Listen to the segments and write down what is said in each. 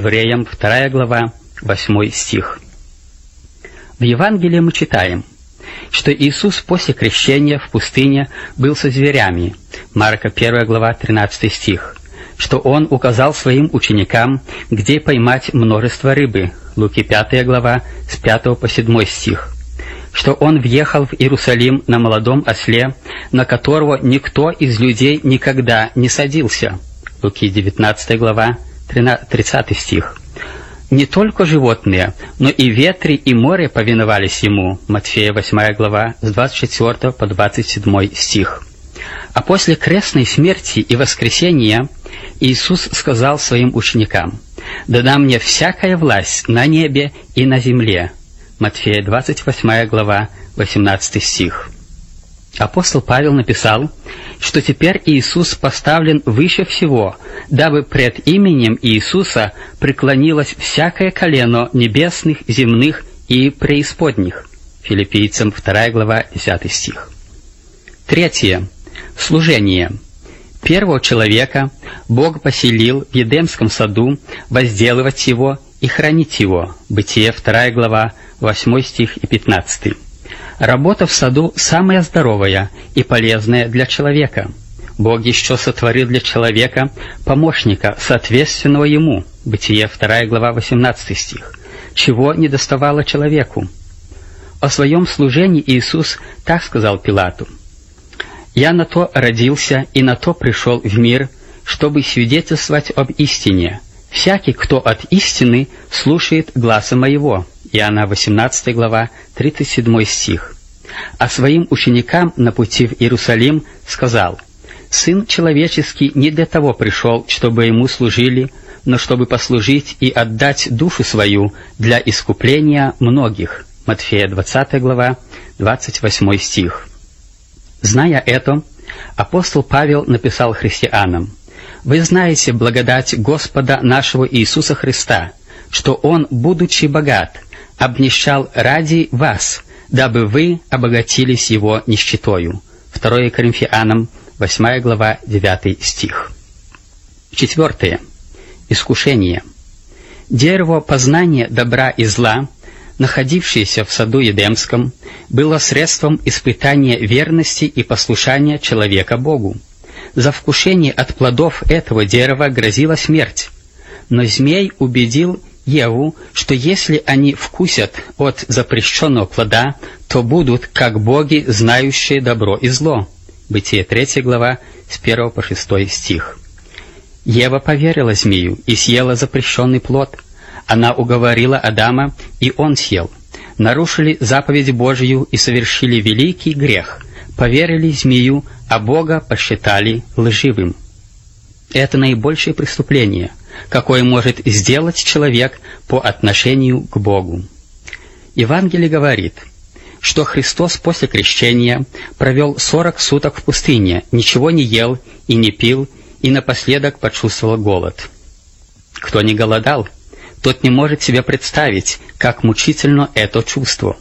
Евреям 2 глава, 8 стих. В Евангелии мы читаем, что Иисус после крещения в пустыне был со зверями, Марка 1 глава, 13 стих, что Он указал своим ученикам, где поймать множество рыбы, Луки 5 глава, с 5 по 7 стих, что Он въехал в Иерусалим на молодом осле, на которого никто из людей никогда не садился, Луки 19 глава, 30 стих. Не только животные, но и ветры и море повиновались Ему, Матфея 8 глава, с 24 по 27 стих. А после крестной смерти и воскресения Иисус сказал своим ученикам: «Дана мне всякая власть на небе и на земле». Матфея 28 глава, 18 стих. Апостол Павел написал, что теперь Иисус поставлен выше всего, дабы пред именем Иисуса преклонилось всякое колено небесных, земных и преисподних. Филиппийцам 2 глава, 10 стих. Третье. Служение. Первого человека Бог поселил в Едемском саду возделывать его и хранить его. Бытие 2 глава, 8 стих и 15. Работа в саду самая здоровая и полезная для человека. Бог еще сотворил для человека помощника, соответственного ему. Бытие 2 глава, 18 стих. Чего не доставало человеку? О своем служении Иисус так сказал Пилату: «Я на то родился и на то пришел в мир, чтобы свидетельствовать об истине. Всякий, кто от истины, слушает гласа моего». Иоанна 18 глава, 37 стих. А своим ученикам на пути в Иерусалим сказал: «Сын человеческий не для того пришел, чтобы ему служили, но чтобы послужить и отдать душу свою для искупления многих». Матфея 20 глава, 28 стих. Зная это, апостол Павел написал христианам: «Вы знаете благодать Господа нашего Иисуса Христа, что Он, будучи богат, обнищал ради вас, дабы вы обогатились Его нищетою». 2 Коринфянам 8 глава, 9 стих. Четвертое. Искушение. Дерево познания добра и зла, находившееся в саду Едемском, было средством испытания верности и послушания человека Богу. За вкушение от плодов этого дерева грозила смерть. Но змей убедил Еву, что если они вкусят от запрещенного плода, то будут как боги, знающие добро и зло. Бытие 3 глава, с 1 по 6 стих. Ева поверила змею и съела запрещенный плод. Она уговорила Адама, и он съел. Нарушили заповедь Божию и совершили великий грех. Поверили змею, а Бога посчитали лживым. Это наибольшее преступление, какое может сделать человек по отношению к Богу. Евангелие говорит, что Христос после крещения провел 40 суток в пустыне, ничего не ел и не пил, и напоследок почувствовал голод. Кто не голодал, тот не может себе представить, как мучительно это чувство.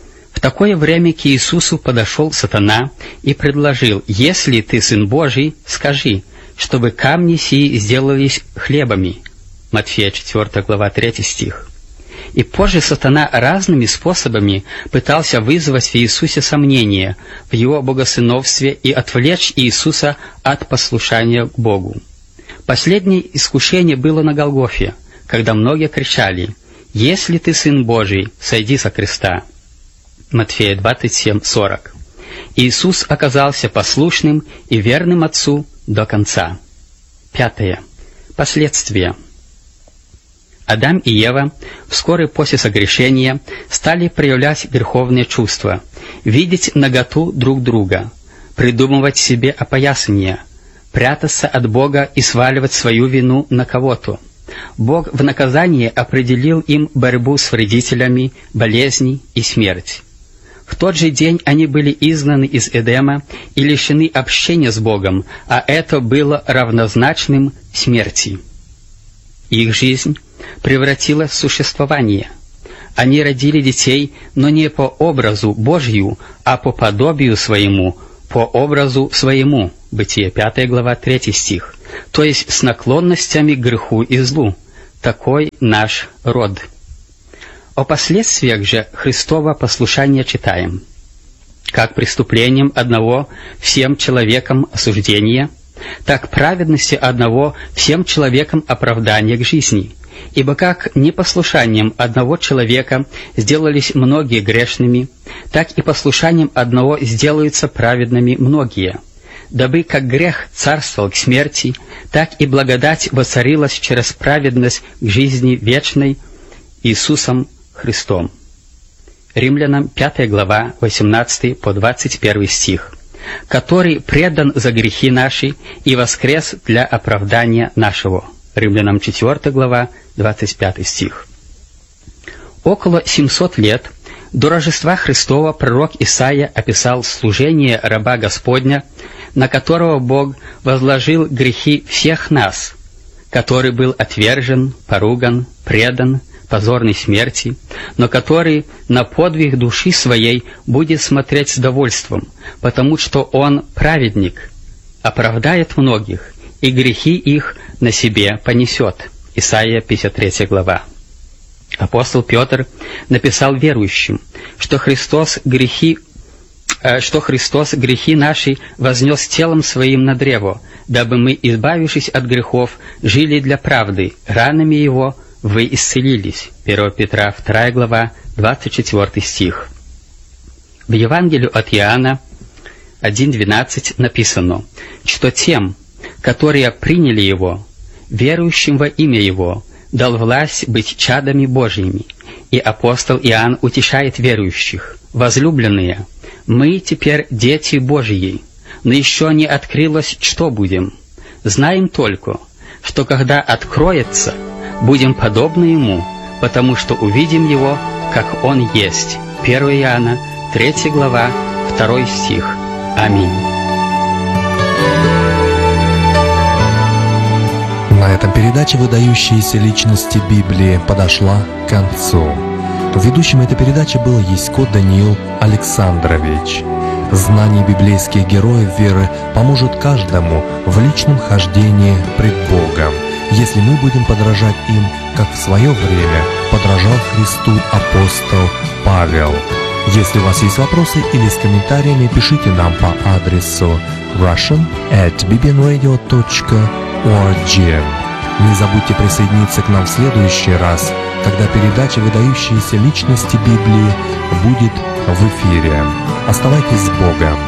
В такое время к Иисусу подошел сатана и предложил: «Если ты Сын Божий, скажи, чтобы камни сии сделались хлебами». Матфея 4 глава, 3 стих. И позже сатана разными способами пытался вызвать в Иисусе сомнения в Его богосыновстве и отвлечь Иисуса от послушания к Богу. Последнее искушение было на Голгофе, когда многие кричали: «Если ты Сын Божий, сойди со креста». Матфея 27:40. Иисус оказался послушным и верным Отцу до конца. Пятое. Последствия. Адам и Ева вскоре после согрешения стали проявлять греховные чувства, видеть наготу друг друга, придумывать себе опоясание, прятаться от Бога и сваливать свою вину на кого-то. Бог в наказание определил им борьбу с вредителями, болезни и смерть. В тот же день они были изгнаны из Эдема и лишены общения с Богом, а это было равнозначным смерти. Их жизнь превратилась в существование. Они родили детей, но не по образу Божью, а по подобию своему, по образу своему. Бытие 5 глава, 3 стих. То есть с наклонностями к греху и злу. такой наш род». О последствиях же Христова послушания читаем: «Как преступлением одного всем человекам осуждение, так праведности одного всем человекам оправдание к жизни. Ибо как непослушанием одного человека сделались многие грешными, так и послушанием одного сделаются праведными многие. Дабы как грех царствовал к смерти, так и благодать воцарилась через праведность к жизни вечной Иисусом Христом». Римлянам 5 глава 18 по 21 стих. «Который предан за грехи наши и воскрес для оправдания нашего». Римлянам 4 глава 25 стих. Около 700 лет до Рождества Христова пророк Исаия описал служение раба Господня, на которого Бог возложил грехи всех нас, который был отвержен, поруган, предан позорной смерти, но который на подвиг души своей будет смотреть с довольством, потому что Он праведник, оправдает многих, и грехи их на себе понесет. Исайя 53 глава. Апостол Петр написал верующим, что Христос грехи наши вознес телом своим на древо, дабы мы, избавившись от грехов, жили для правды, ранами Его вы исцелились. 1 Петра 2 глава 24 стих. В Евангелии от Иоанна 1:12 написано, что тем, которые приняли Его, верующим во имя Его, дал власть быть чадами Божьими. И апостол Иоанн утешает верующих: «Возлюбленные, мы теперь дети Божьи, но еще не открылось, что будем. Знаем только, что когда откроется, будем подобны Ему, потому что увидим Его, как Он есть». 1 Иоанна 3 глава 2 стих. Аминь. На этом передача «Выдающиеся личности Библии» подошла к концу. Ведущим этой передачи был Ясько Даниил Александрович. Знание библейских героев веры поможет каждому в личном хождении пред Богом, если мы будем подражать им, как в свое время подражал Христу апостол Павел. Если у вас есть вопросы или с комментариями, пишите нам по адресу russian@bbnradio.org. Не забудьте присоединиться к нам в следующий раз, когда передача «Выдающиеся личности Библии» будет в эфире. Оставайтесь с Богом.